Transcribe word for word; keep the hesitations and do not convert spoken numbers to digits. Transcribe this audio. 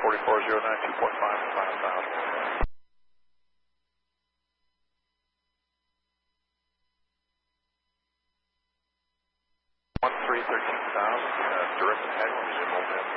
forty-four zero nine, two point five and five thousand. one three thirteen thousand, uh, direct headwind is in